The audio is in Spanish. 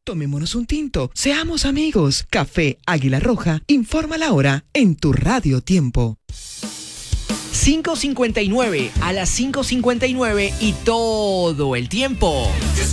Tomémonos un tinto, seamos amigos. Café Águila Roja informa la hora en tu Radio Tiempo. 5:59, a las 5:59 y todo el tiempo.